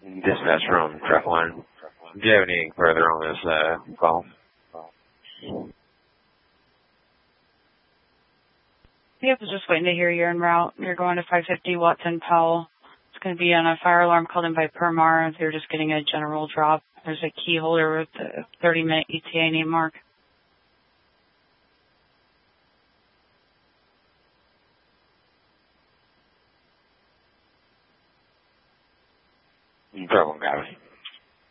Dispatch from truck one. Do you have any further on this call? Yep, I was just waiting to hear you're en route. You're going to 550 Watson Powell. It's going to be on a fire alarm called in by Permar. They're just getting a general drop. There's a key holder with a 30-minute ETA name mark. Trouble, guys.